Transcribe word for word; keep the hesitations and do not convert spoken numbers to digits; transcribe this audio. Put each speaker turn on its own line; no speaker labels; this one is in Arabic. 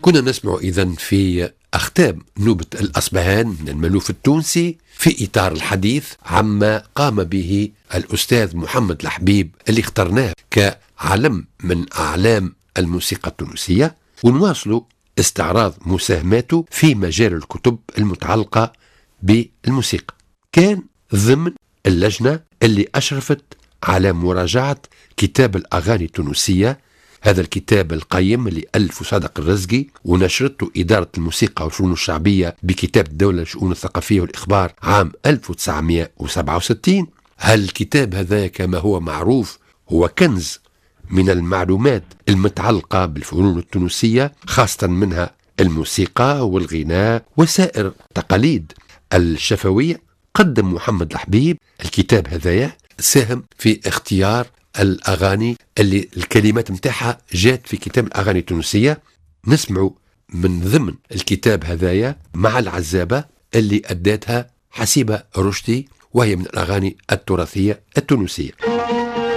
كنا نسمع إذن في أختام نوبة الأصبهان من المألوف التونسي في إطار الحديث عما قام به الأستاذ محمد الحبيب اللي اخترناه كعلم من أعلام الموسيقى التونسية، ونواصلوا استعراض مساهماته في مجال الكتب المتعلقة بالموسيقى. كان ضمن اللجنة اللي أشرفت على مراجعة كتاب الأغاني التونسية، هذا الكتاب القيم اللي ألف صادق الرزقي ونشرته إدارة الموسيقى والفنون الشعبية بكتاب الدولة للشؤون الثقافية والإخبار عام ألف وتسعمائة وسبعة وستين. هالكتاب هذا كما هو معروف هو كنز من المعلومات المتعلقة بالفنون التونسية، خاصة منها الموسيقى والغناء وسائر التقاليد الشفوية. قدم محمد الحبيب الكتاب هذايا، ساهم في اختيار الأغاني اللي الكلمات متاعها جات في كتاب الأغاني التونسية. نسمعوا من ضمن الكتاب هذايا مع العزابة اللي أداتها حسيبة رشدي، وهي من الأغاني التراثية التونسية.